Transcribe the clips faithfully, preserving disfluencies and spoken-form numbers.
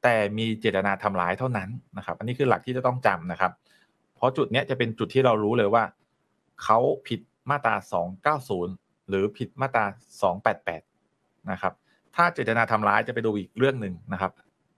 แต่มีเจตนาทำร้ายเท่านั้นนะครับอันนี้คือหลักที่จะต้องจำนะครับเพราะจุดเนี้ยจะเป็นจุดที่เรารู้เลยว่าเขาผิดมาตราสองเก้าศูนย์หรือผิดมาตราสองแปดแปดนะครับถ้าเจตนาทำร้ายจะไปดูอีกเรื่องหนึ่งนะครับ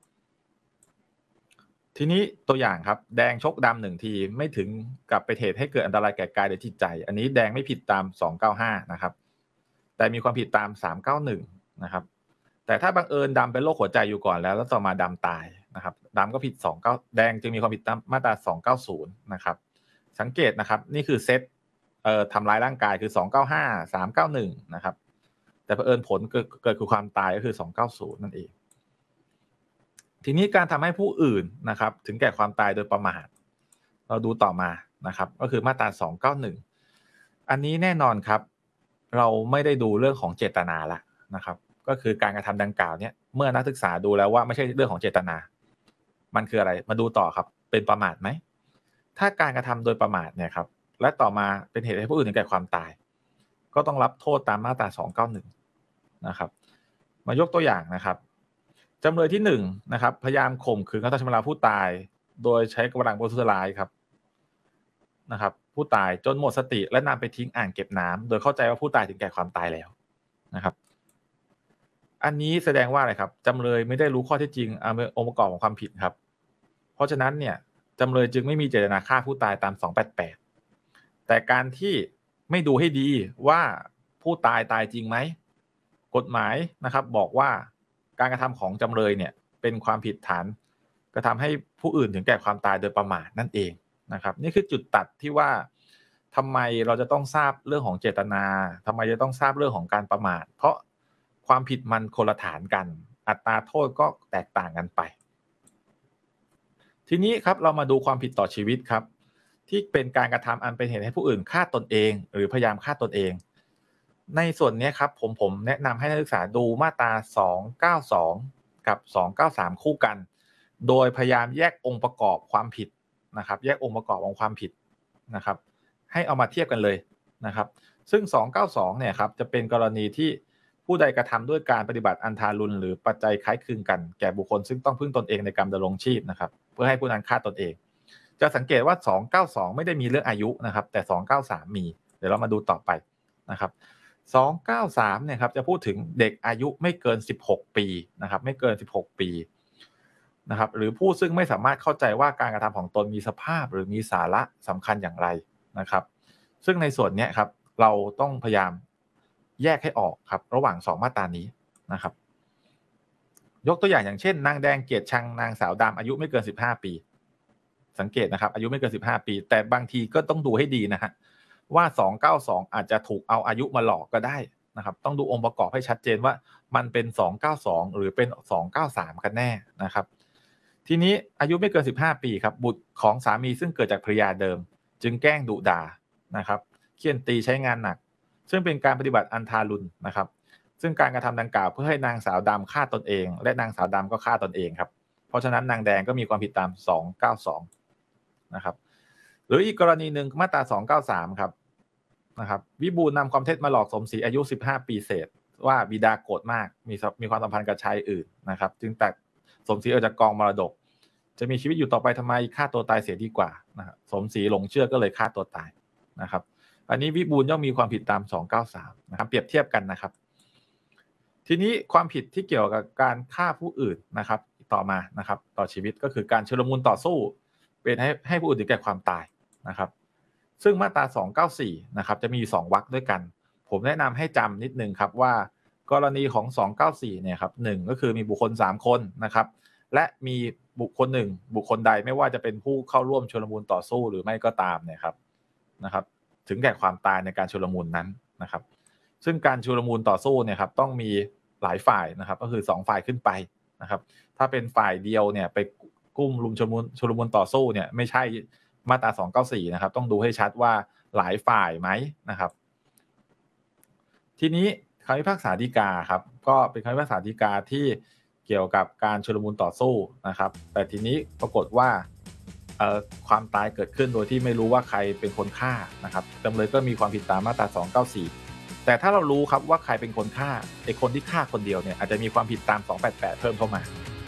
ทีนี้ตัวอย่างครับแดงชกดำหนึ่งทีไม่ถึงกับไปนเหตุให้เกิดอันตรายแก่กายหรือจิตใจอันนี้แดงไม่ผิดตามสองเก้าห้านะครับแต่มีความผิดตามสามเก้าหนึ่งนะครับแต่ถ้าบังเอิญดำเป็นโรคหัวใจอยู่ก่อนแล้วแล้วต่อมาดำตายนะครับดำก็ผิดสองเก้าแดงจึงมีความผิดตามมาตราสองเก้าศูนย์นะครับสังเกตนะครับนี่คือเซตเอ่อทำร้ายร่างกายคือสองเก้าห้า สามเก้าหนึ่งนะครับแต่เผอิญผลเกิดเกิดคือความตายก็คือสองเก้าศูนย์นั่นเองทีนี้การทำให้ผู้อื่นนะครับถึงแก่ความตายโดยประมาทเราดูต่อมานะครับก็คือมาตราสองเก้าหนึ่งอันนี้แน่นอนครับเราไม่ได้ดูเรื่องของเจตนาละนะครับก็คือการกระทำดังกล่าวเนี่ยเมื่อนักศึกษาดูแล้วว่าไม่ใช่เรื่องของเจตนามันคืออะไรมาดูต่อครับเป็นประมาทไหมถ้าการกระทำโดยประมาทเนี่ยครับและต่อมาเป็นเหตุให้ผู้อื่นถึงแก่ความตายก็ต้องรับโทษตามมาตราสองเก้าหนึ่งนะครับมายกตัวอย่างนะครับจำเลยที่หนึ่งนะครับพยายามข่มขืนกระทำชำเราผู้ตายโดยใช้กำลังประทุษร้ายครับนะครับผู้ตายจนหมดสติและนำไปทิ้งอ่างเก็บน้ำโดยเข้าใจว่าผู้ตายถึงแก่ความตายแล้วนะครับอันนี้แสดงว่าอะไรครับจำเลยไม่ได้รู้ข้อเท็จจริงองค์ประกอบของความผิดครับเพราะฉะนั้นเนี่ยจำเลยจึงไม่มีเจตนาฆ่าผู้ตายตามสองแปดแปดแต่การที่ไม่ดูให้ดีว่าผู้ตายตายจริงไหมกฎหมายนะครับบอกว่าการกระทำของจำเลยเนี่ยเป็นความผิดฐานกระทำให้ผู้อื่นถึงแก่ความตายโดยประมาทนั่นเองนะครับนี่คือจุดตัดที่ว่าทำไมเราจะต้องทราบเรื่องของเจตนาทำไมจะต้องทราบเรื่องของการประมาทเพราะความผิดมันคนละฐานกันอัตราโทษก็แตกต่างกันไปทีนี้ครับเรามาดูความผิดต่อชีวิตครับที่เป็นการกระทำอันเป็นเหตุให้ผู้อื่นฆ่าตนเองหรือพยายามฆ่าตนเองในส่วนนี้ครับผมผมแนะนำให้นักศึกษาดูมาตราสองเก้าสองกับสองเก้าสามคู่กันโดยพยายามแยกองค์ประกอบความผิดนะครับแยกองค์ประกอบของความผิดนะครับให้เอามาเทียบกันเลยนะครับซึ่งสองเก้าสองเนี่ยครับจะเป็นกรณีที่ผู้ใดกระทำด้วยการปฏิบัติอันทารุณหรือปัจจัยคล้ายคลึงกันแก่บุคคลซึ่งต้องพึ่งตนเองในการดำรงชีพนะครับเพื่อให้ผู้นั้นฆ่าตนเองจะสังเกตว่าสองเก้าสองไม่ได้มีเรื่องอายุนะครับแต่สองเก้าสามมีเดี๋ยวเรามาดูต่อไปนะครับสองเก้าสามเนี่ยครับจะพูดถึงเด็กอายุไม่เกินสิบหกปีนะครับไม่เกินสิบหกปีนะครับหรือผู้ซึ่งไม่สามารถเข้าใจว่าการกระทำของตนมีสภาพหรือมีสาระสำคัญอย่างไรนะครับซึ่งในส่วนนี้ครับเราต้องพยายามแยกให้ออกครับระหว่างสองมาตรานี้นะครับยกตัวอย่างอย่างเช่นนางแดงเกียรติชังนางสาวดำอายุไม่เกินสิบห้าปีสังเกตนะครับอายุไม่เกินสิบห้าปีแต่บางทีก็ต้องดูให้ดีนะฮะว่าสองเก้าสองอาจจะถูกเอาอายุมาหลอกก็ได้นะครับต้องดูองค์ประกอบให้ชัดเจนว่ามันเป็นสองเก้าสองหรือเป็นสองเก้าสามกันแน่นะครับทีนี้อายุไม่เกินสิบห้าปีครับบุตรของสามีซึ่งเกิดจากภรรยาเดิมจึงแกล้งดุด่านะครับเฆี่ยนตีใช้งานหนักซึ่งเป็นการปฏิบัติอันทารุณนะครับซึ่งการกระทำดังกล่าวเพื่อให้นางสาวดำฆ่าตนเองและนางสาวดำก็ฆ่าตนเองครับเพราะฉะนั้นนางแดงก็มีความผิดตามสองเก้าสองนะครับหรืออีกกรณีหนึ่งมาตราสองเก้าสามครับนะครับวิบูลย์นำความเท็จมาหลอกสมศรีอายุสิบห้าปีเศษว่าบิดาโกรธมากมีมีความสัมพันธ์กับชายอื่นนะครับจึงตัดสมศรีออกจากกองมรดกจะมีชีวิตอยู่ต่อไปทำไมฆ่าตัวตายเสียดีกว่านะครับสมศรีหลงเชื่อก็เลยฆ่าตัวตายนะครับอันนี้วิบูลย์ย่อมมีความผิดตามสองเก้าสามนะครับเปรียบเทียบกันนะครับทีนี้ความผิดที่เกี่ยวกับการฆ่าผู้อื่นนะครับต่อมานะครับต่อชีวิตก็คือการชุลมุนต่อสู้เป็นให้ให้ผู้อื่นถึงแก่ความตายนะครับซึ่งมาตราสองเก้าสี่นะครับจะมีสองวรรคด้วยกันผมแนะนำให้จำนิดนึงครับว่ากรณีของสองเก้าสี่เนี่ยครับหนึ่งก็คือมีบุคคลสามคนนะครับและมีบุคคลหนึ่งบุคคลใดไม่ว่าจะเป็นผู้เข้าร่วมชุลมุนต่อสู้หรือไม่ก็ตามเนี่ยครับนะครับถึงแก่ความตายในการชุลมุนนั้นนะครับซึ่งการชุลมุนต่อสู้เนี่ยครับต้องมีหลายฝ่ายนะครับก็คือสองฝ่ายขึ้นไปนะครับถ้าเป็นฝ่ายเดียวเนี่ยไปกุ้มลุมชุลมุนชุลมุนต่อสู้เนี่ยไม่ใช่มาตราสองเก้าสี่นะครับต้องดูให้ชัดว่าหลายฝ่ายไหมนะครับทีนี้คำพิพากษาฎีกาครับก็เป็นคำพิพากษาฎีกาที่เกี่ยวกับการชุลมุนต่อสู้นะครับแต่ทีนี้ปรากฏว่าความตายเกิดขึ้นโดยที่ไม่รู้ว่าใครเป็นคนฆ่านะครับจำเลยก็มีความผิดตามมาตราสองเก้าสี่แต่ถ้าเรารู้ครับว่าใครเป็นคนฆ่าไอ้คนที่ฆ่าคนเดียวเนี่ยอาจจะมีความผิดตามสองแปดแปดเพิ่มเข้ามา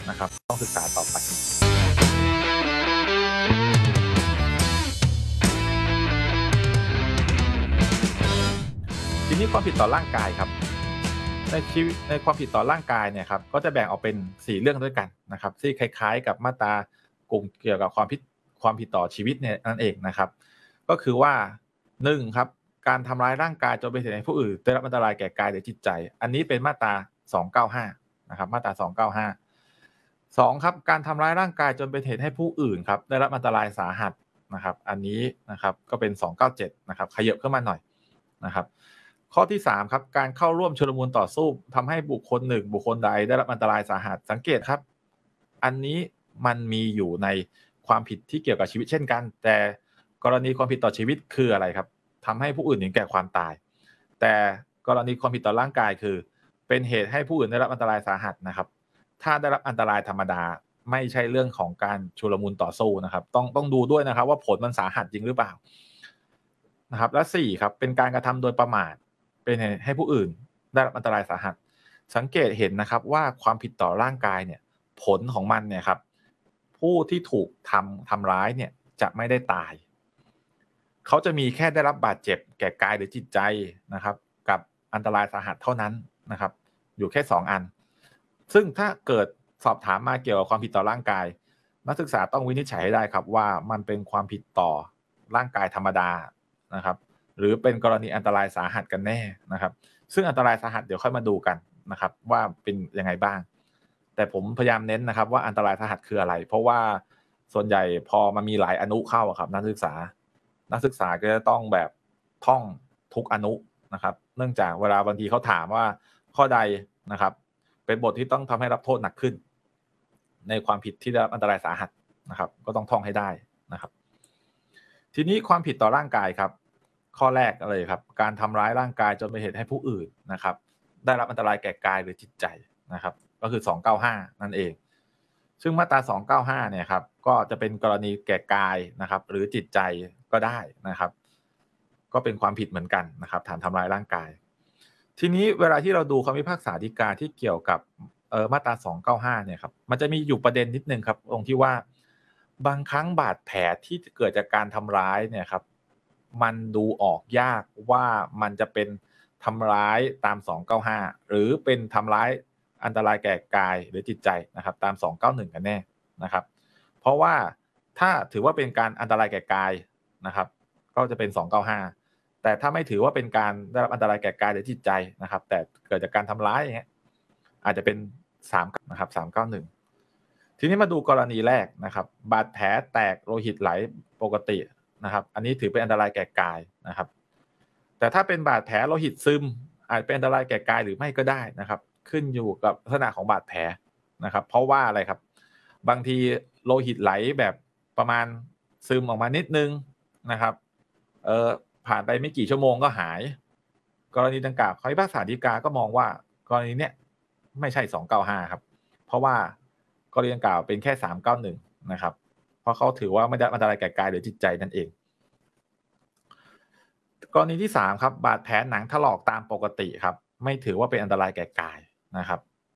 นะครับต้องศึกษาต่อไปทีนี้ความผิดต่อร่างกายครับในชีวิตในความผิดต่อร่างกายเนี่ยครับก็จะแบ่งออกเป็นสี่เรื่องด้วยกันนะครับที่คล้ายๆกับมาตรากลุ่มเกี่ยวกับความผิดความผิดต่อชีวิตเนี่ยนั่นเองนะครับก็คือว่าหนึ่งครับการทำร้ายร่างกายจนเป็นเหตุให้ผู้อื่นได้รับอันตรายแก่กายหรือจิตใจอันนี้เป็นมาตราสองเก้าห้านะครับมาตราสองเก้าห้าสองครับการทำร้ายร่างกายจนเป็นเหตุให้ผู้อื่นครับได้รับอันตรายสาหัสนะครับอันนี้นะครับก็เป็นสองเก้าเจ็ดนะครับขยับขึ้นมาหน่อยนะครับข้อที่สามครับการเข้าร่วมชุลมุนต่อสู้ทำให้บุคคลหนึ่งบุคคลใดได้รับอันตรายสาหัสสังเกตครับอันนี้มันมีอยู่ในความผิดที่เกี่ยวกับชีวิตเช่นกันแต่กรณีความผิดต่อชีวิตคืออะไรครับทำให้ผู้อื่นถึงแก่ความตายแต่กรณีความผิดต่อร่างกายคือเป็นเหตุให้ผู้อื่นได้รับอันตรายสาหัสนะครับถ้าได้รับอันตรายธรรมดาไม่ใช่เรื่องของการชุลมุนต่อสู้นะครับต้องต้องดูด้วยนะครับว่าผลมันสาหัสจริงหรือเปล่านะครับและสี่ครับเป็นการกระทำโดยประมาทเป็นเหตุให้ผู้อื่นได้รับอันตรายสาหัสสังเกตเห็นนะครับว่าความผิดต่อร่างกายเนี่ยผลของมันเนี่ยครับผู้ที่ถูกทำทำร้ายเนี่ยจะไม่ได้ตายเขาจะมีแค่ได้รับบาดเจ็บแก่กายหรือจิตใจนะครับกับอันตรายสาหัสเท่านั้นนะครับอยู่แค่สองอันซึ่งถ้าเกิดสอบถามมาเกี่ยวกับความผิดต่อร่างกายนักศึกษาต้องวินิจฉัยให้ได้ครับว่ามันเป็นความผิดต่อร่างกายธรรมดานะครับหรือเป็นกรณีอันตรายสาหัสกันแน่นะครับซึ่งอันตรายสาหัสเดี๋ยวค่อยมาดูกันนะครับว่าเป็นยังไงบ้างแต่ผมพยายามเน้นนะครับว่าอันตรายสาหัสคืออะไรเพราะว่าส่วนใหญ่พอมันมีหลายอนุเข้าครับนักศึกษานักศึกษาก็จะต้องแบบท่องทุกอนุนะครับเนื่องจากเวลาบางทีเขาถามว่าข้อใดนะครับเป็นบทที่ต้องทำให้รับโทษหนักขึ้นในความผิดที่ได้รับอันตรายสาหัสนะครับก็ต้องท่องให้ได้นะครับทีนี้ความผิดต่อร่างกายครับข้อแรกเลยครับการทำร้ายร่างกายจนเป็นเหตุให้ผู้อื่นนะครับได้รับอันตรายแก่กายหรือจิตใจนะครับก็คือสองเก้าห้านั่นเองซึ่งมาตราสองเก้าห้าเนี่ยครับก็จะเป็นกรณีแก่กายนะครับหรือจิตใจก็ได้นะครับก็เป็นความผิดเหมือนกันนะครับฐานทำร้ายร่างกายทีนี้เวลาที่เราดูคำพิพากษาฎีกาที่เกี่ยวกับเอ่อมาตราสองเก้าห้าเนี่ยครับมันจะมีอยู่ประเด็นนิดนึงครับตรงที่ว่าบางครั้งบาดแผลที่เกิดจากการทำร้ายเนี่ยครับมันดูออกยากว่ามันจะเป็นทำร้ายตามสองเก้าห้าหรือเป็นทำร้ายอันตรายแก่กายหรือจิตใจนะครับตามสองเก้าหนึ่งกันแน่นะครับเพราะว่าถ้าถือว่าเป็นการอันตรายแก่กายนะครับก็จะเป็นสองเก้าห้าแต่ถ้าไม่ถือว่าเป็นการได้รับอันตรายแก่กายหรือจิตใจนะครับแต่เกิดจากการทำร้ายอย่างเงี้ยอาจจะเป็นสามนะครับสามเก้าหนึ่งทีนี้มาดูกรณีแรกนะครับบาดแผลแตกโลหิตไหลปกตินะครับอันนี้ถือเป็นอันตรายแก่กายนะครับแต่ถ้าเป็นบาดแผลโลหิตซึมอาจเป็นอันตรายแก่กายหรือไม่ก็ได้นะครับขึ้นอยู่กับลักษณะของบาดแผลนะครับเพราะว่าอะไรครับบางทีโลหิตไหลแบบประมาณซึมออกมานิดนึงนะครับเอ่อผ่านไปไม่กี่ชั่วโมงก็หายกรณีดังกล่าวคำพิพากษาฎีกาก็มองว่ากรณีเนี้ยไม่ใช่สองเก้าห้าครับเพราะว่ากรณีดังกล่าวเป็นแค่สามเก้าหนึ่งนะครับเพราะเขาถือว่าไม่ได้อันตรายแก่กายหรือจิตใจนั่นเองกรณีที่สามครับบาดแผลหนังถลอกตามปกติครับไม่ถือว่าเป็นอันตรายแก่กายนะครับ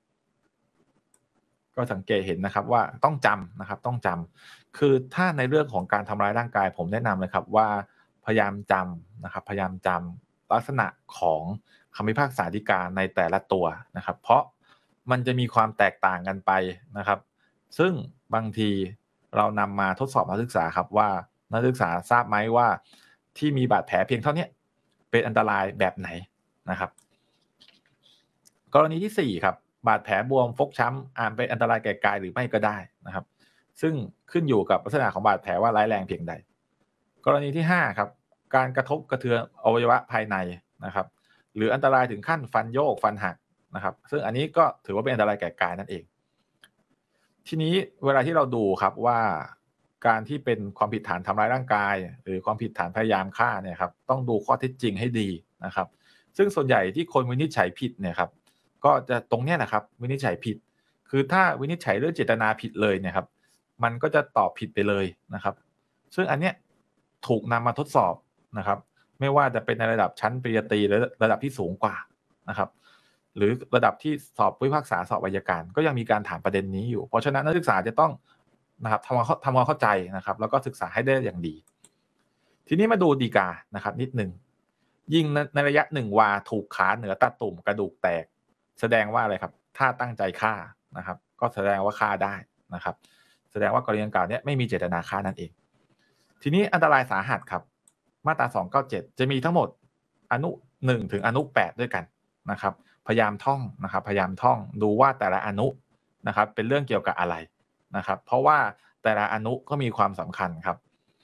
ก็สังเกตเห็นนะครับว่าต้องจำนะครับต้องจำคือถ้าในเรื่องของการทำร้ายร่างกายผมแนะนำเลยครับว่าพยายามจำนะครับพยายามจำลักษณะของคำพิพากษาฎีกาในแต่ละตัวนะครับเพราะมันจะมีความแตกต่างกันไปนะครับซึ่งบางทีเรานำมาทดสอบนักศึกษาครับว่านักศึกษาทราบไหมว่าที่มีบาดแผลเพียงเท่านี้เป็นอันตรายแบบไหนนะครับกรณีที่สี่ครับบาดแผลบวมฟกช้ำอาจเป็นอันตรายแก่กายหรือไม่ก็ได้นะครับซึ่งขึ้นอยู่กับลักษณะของบาดแผลว่าร้ายแรงเพียงใดกรณีที่ห้าครับการกระทบกระเทือนอวัยวะภายในนะครับหรืออันตรายถึงขั้นฟันโยกฟันหักนะครับซึ่งอันนี้ก็ถือว่าเป็นอันตรายแก่กายนั่นเองทีนี้เวลาที่เราดูครับว่าการที่เป็นความผิดฐานทำร้ายร่างกายหรือความผิดฐานพยายามฆ่าเนี่ยครับต้องดูข้อเท็จจริงให้ดีนะครับซึ่งส่วนใหญ่ที่คนวินิจฉัยผิดเนี่ยครับก็จะตรงเนี้ยนะครับวินิจฉัยผิดคือถ้าวินิจฉัยเรื่องเจตนาผิดเลยเนี่ยครับมันก็จะตอบผิดไปเลยนะครับซึ่งอันเนี้ยถูกนำมาทดสอบนะครับไม่ว่าจะเป็นในระดับชั้นปริญญาตรีหรือระดับที่สูงกว่านะครับหรือระดับที่สอบผู้พิพากษาสอบอัยการก็ยังมีการถามประเด็นนี้อยู่เพราะฉะนั้นนักศึกษาจะต้องนะครับทำความทำความเข้าใจนะครับแล้วก็ศึกษาให้ได้อย่างดีทีนี้มาดูฎีกานะครับนิดนึงยิงในระยะหนึ่งวาถูกขาเหนือตาตุ่มกระดูกแตกแสดงว่าอะไรครับถ้าตั้งใจฆ่านะครับก็แสดงว่าฆ่าได้นะครับแสดงว่ากรณีดังกล่าวนี้ไม่มีเจตนาฆ่านั่นเองทีนี้อันตรายสาหัสครับมาตราสองเก้าเจ็ดจะมีทั้งหมดอนุหนึ่งถึงอนุแปดด้วยกันนะครับพยายามท่องนะครับพยายามท่องดูว่าแต่ละอนุนะครับเป็นเรื่องเกี่ยวกับอะไรนะครับเพราะว่าแต่ละอนุก็มีความสำคัญครับ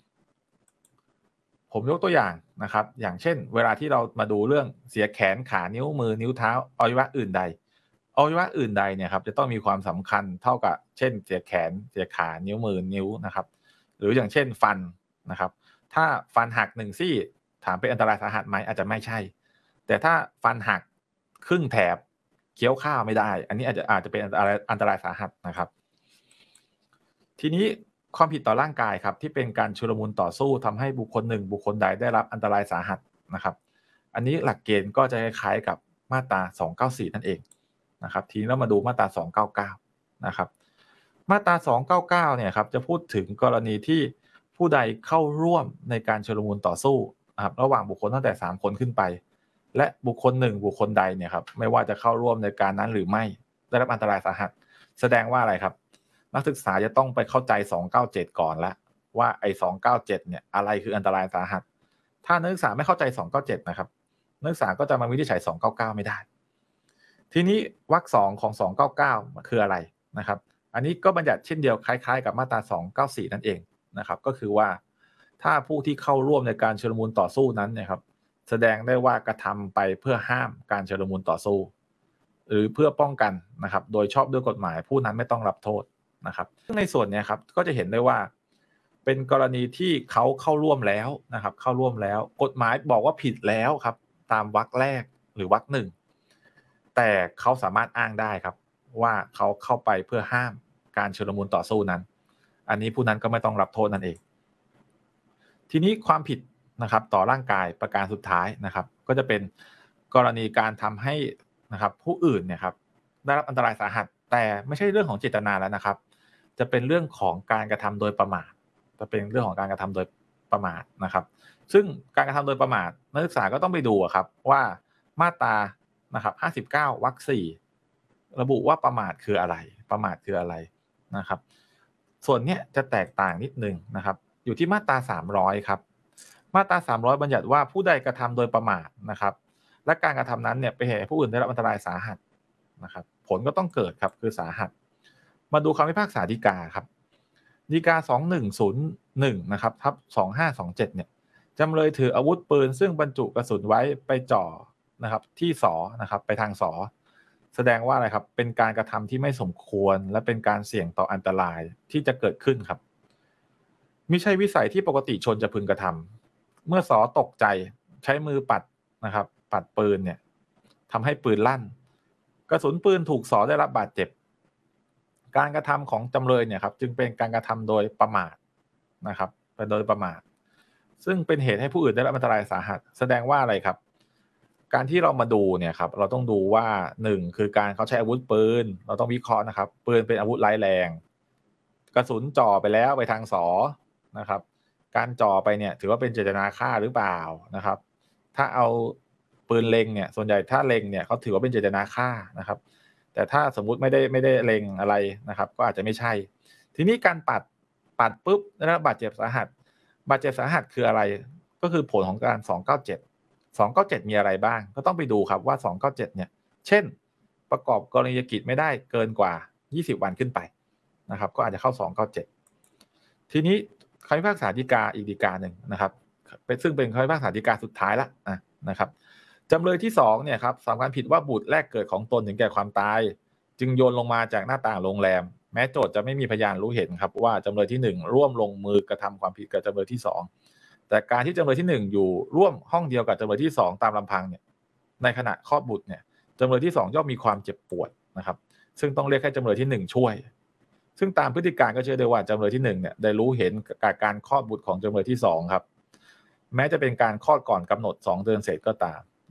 ผมยกตัวอย่างนะครับอย่างเช่นเวลาที่เรามาดูเรื่องเสียแขนขานิ้วมือนิ้วเท้าอวัยวะอื่นใดอวัยวะอื่นใดเนี่ยครับจะต้องมีความสำคัญเท่ากับเช่นเสียแขนเสียขานิ้วมือนิ้วนะครับหรืออย่างเช่นฟันนะครับถ้าฟันหักหนึ่งซี่ถามเป็นอันตรายสาหัสไหมอาจจะไม่ใช่แต่ถ้าฟันหักครึ่งแถบเคี้ยวข้าวไม่ได้อันนี้อาจจะอาจจะเป็นอันตรายอันตรายสาหัสนะครับทีนี้ความผิดต่อร่างกายครับที่เป็นการชุลมุนต่อสู้ทำให้บุคคลหนึ่งบุคคลใดได้รับอันตรายสาหัสนะครับอันนี้หลักเกณฑ์ก็จะคล้ายๆกับมาตราสองเก้าสี่นั่นเองนะครับทีนี้เรามาดูมาตราสองเก้าเก้านะครับมาตราสองเก้าเก้าเนี่ยครับจะพูดถึงกรณีที่ผู้ใดเข้าร่วมในการชุลมุนต่อสู้นะครับระหว่างบุคคลตั้งแต่สามคนขึ้นไปและบุคคลหนึ่งบุคคลใดเนี่ยครับไม่ว่าจะเข้าร่วมในการนั้นหรือไม่ได้รับอันตรายสาหัสแสดงว่าอะไรครับนักศึกษาจะต้องไปเข้าใจสองเก้าเจ็ดก่อนแล้วว่าไอ้สองเก้าเจ็ดเนี่ยอะไรคืออันตรายสาหัสถ้านักศึกษาไม่เข้าใจสองเก้าเจ็ดนะครับนักศึกษาก็จะมาวินิจฉัยสองเก้าเก้าไม่ได้ทีนี้วรรคสองของสองเก้าเก้าคืออะไรนะครับอันนี้ก็บัญญัติเช่นเดียวคล้ายๆกับมาตราสองเก้าสี่นั่นเองนะครับก็คือว่าถ้าผู้ที่เข้าร่วมในการชุลมุนต่อสู้นั้นเนี่ยครับแสดงได้ว่ากระทำไปเพื่อห้ามการชุลมุนต่อสู้หรือเพื่อป้องกันนะครับโดยชอบด้วยกฎหมายผู้นั้นไม่ต้องรับโทษนะครับซึ่งในส่วนนี้ครับก็จะเห็นได้ว่าเป็นกรณีที่เขาเข้าร่วมแล้วนะครับเข้าร่วมแล้วกฎหมายบอกว่าผิดแล้วครับตามวรรคแรกหรือวรรคหนึ่งแต่เขาสามารถอ้างได้ครับว่าเขาเข้าไปเพื่อห้ามการชุลมุนต่อสู้นั้นอันนี้ผู้นั้นก็ไม่ต้องรับโทษนั่นเองทีนี้ความผิดนะครับต่อร่างกายประการสุดท้ายนะครับก็จะเป็นกรณีการทำให้นะครับผู้อื่นเนี่ยครับได้รับอันตรายสาหัสแต่ไม่ใช่เรื่องของเจตนาแล้วนะครับจะเป็นเรื่องของการกระทำโดยประมาทจะเป็นเรื่องของการกระทำโดยประมาทนะครับซึ่งการกระทำโดยประมาทนักศึกษาก็ต้องไปดูครับว่ามาตรานะครับห้าสิบเก้าวรรคสี่ระบุว่าประมาทคืออะไรประมาทคืออะไรนะครับส่วนเนี้ยจะแตกต่างนิดนึงนะครับอยู่ที่มาตราสามร้อยครับมาตราสามร้อยบัญญัติว่าผู้ใดกระทำโดยประมาทนะครับและการกระทำนั้นเนี่ยเป็นเหตุให้ผู้อื่นได้รับอันตรายสาหัสนะครับผลก็ต้องเกิดครับคือสาหัสมาดูคำพิพากษาฎีกาครับฎีกาสองหนึ่งศูนย์หนึ่งนะครับทับสองห้าสองเจ็ดเนี่ยจำเลยถืออาวุธปืนซึ่งบรรจุกระสุนไว้ไปจ่อนะครับที่สอนะครับไปทางสอแสดงว่าอะไรครับเป็นการกระทำที่ไม่สมควรและเป็นการเสี่ยงต่ออันตรายที่จะเกิดขึ้นครับมิใช่วิสัยที่ปกติชนจะพึงกระทำเมื่อสอตกใจใช้มือปัดนะครับปัดปืนเนี่ยทำให้ปืนลั่นกระสุนปืนถูกสอได้รับบาดเจ็บการกระทำของจำเลยเนี่ยครับจึงเป็นการกระทำโดยประมาทนะครับเป็นโดยประมาทซึ่งเป็นเหตุให้ผู้อื่นได้รับอันตรายสาหัสแสดงว่าอะไรครับการที่เรามาดูเนี่ยครับเราต้องดูว่าหนึ่งคือการเขาใช้อาวุธปืนเราต้องวิเคราะห์นะครับปืนเป็นอาวุธร้ายแรงกระสุนจ่อไปแล้วไปทางสอนะครับการจ่อไปเนี่ยถือว่าเป็นเจตนาฆ่าหรือเปล่านะครับถ้าเอาปืนเล็งเนี่ยส่วนใหญ่ถ้าเล็งเนี่ยเขาถือว่าเป็นเจตนาฆ่านะครับแต่ถ้าสมมุติไม่ได้ไม่ได้เล็งอะไรนะครับก็อาจจะไม่ใช่ทีนี้การปัดปัดปุ๊บได้รับบาดเจ็บสาหัสบาดเจ็บสาหัสคืออะไรก็คือผลของการสองเก้าเจ็ด สองเก้าเจ็ดมีอะไรบ้างก็ต้องไปดูครับว่าสองเก้าเจ็ดเนี่ยเช่นประกอบกรณียกิจไม่ได้เกินกว่ายี่สิบวันขึ้นไปนะครับก็อาจจะเข้าสองเก้าเจ็ดทีนี้คำพิพากษาฎีกาอีกฎีกาหนึ่งนะครับเป็นซึ่งเป็นคำพิพากษาฎีกาสุดท้ายละนะครับจำเลยที่สองเนี่ยครับสำคัญผิดว่าบุตรแรกเกิดของตนถึงแก่ความตายจึงโยนลงมาจากหน้าต่างโรงแรมแม้โจทย์จะไม่มีพยานรู้เห็นครับว่าจำเลยที่หนึ่งร่วมลงมือกระทำความผิดกับจำเลยที่สองแต่การที่จำเลยที่หนึ่งอยู่ร่วมห้องเดียวกับจำเลยที่สองตามลำพังเนี่ยในขณะคลอดบุตรเนี่ยจำเลยที่สองย่อมมีความเจ็บปวดนะครับซึ่งต้องเรียกให้จำเลยที่หนึ่งช่วยซึ่งตามพฤติการก็เชื่อได้ว่าจำเลยที่หนึ่งเนี่ยได้รู้เห็นกับการคลอดบุตรของจำเลยที่สองครับแม้จะเป็นการคลอดก่อนกำหนดสองเดือนเศษก็ตาม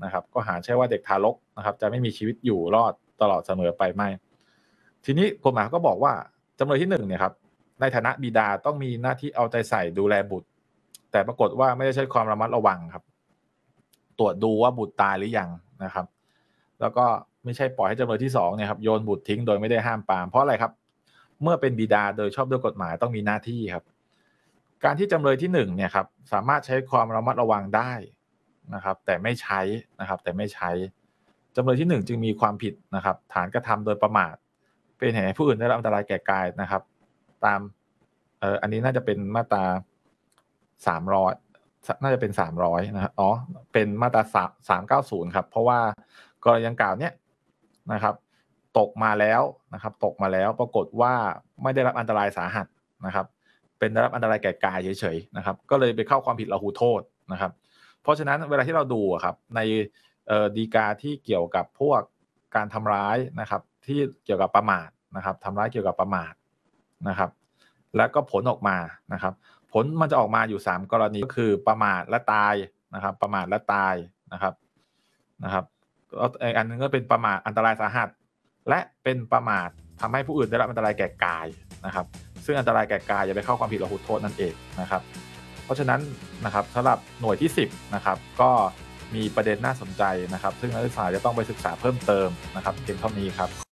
นะครับก็หาใช่ว่าเด็กทารกนะครับจะไม่มีชีวิตอยู่รอดตลอดเสมอไปไม่ทีนี้กฎหมายก็บอกว่าจำเลยที่หนึ่งเนี่ยครับในฐานะบิดาต้องมีหน้าที่เอาใจใส่ดูแลบุตรแต่ปรากฏว่าไม่ได้ใช้ความระมัดระวังครับตรวจดูว่าบุตรตายหรือยังนะครับแล้วก็ไม่ใช่ปล่อยให้จำเลยที่สองเนี่ยครับโยนบุตรทิ้งโดยไม่ได้ห้ามปรามเพราะอะไรครับเมื่อเป็นบิดาโดยชอบด้วยกฎหมายต้องมีหน้าที่ครับการที่จำเลยที่หนึ่งเนี่ยครับสามารถใช้ความระมัดระวังได้นะครับแต่ไม่ใช้นะครับแต่ไม่ใช้จำเลยที่หนึ่งจึงมีความผิดนะครับฐานกระทำโดยประมาทเป็นเหตุให้ผู้อื่นได้รับอันตรายแก่กายนะครับตามเอ่ออันนี้น่าจะเป็นมาตราสามร้อยน่าจะเป็นสามร้อยนะครับอ๋อเป็นมาตราสามเก้าศูนย์ครับเพราะว่ากรณีดังกล่าวเนี้ยนะครับตกมาแล้วนะครับตกมาแล้วปรากฏว่าไม่ได้รับอันตรายสาหัสนะครับเป็นได้รับอันตรายแก่กายเฉยๆนะครับก็เลยไปเข้าความผิดละหูโทษนะครับเพราะฉะนั้นเวลาที่เราดูอะครับในเอ่อฎีกาที่เกี่ยวกับพวกการทำร้ายนะครับที่เกี่ยวกับประมาทนะครับทำร้ายเกี่ยวกับประมาทนะครับแล้วก็ผลออกมานะครับผลมันจะออกมาอยู่สามกรณีก็คือประมาทและตายนะครับประมาทและตายนะครับนะครับแล้วอีกอันนึงก็เป็นประมาทอันตรายสาหัสและเป็นประมาททำให้ผู้อื่นได้รับอันตรายแก่กายนะครับซึ่งอันตรายแก่กายจะไปเข้าความผิดละหุโทษนั่นเองนะครับเพราะฉะนั้นนะครับสำหรับหน่วยที่สิบนะครับก็มีประเด็นน่าสนใจนะครับซึ่งนักศึกษาจะต้องไปศึกษาเพิ่มเติมนะครับเพียงเท่านี้ครับ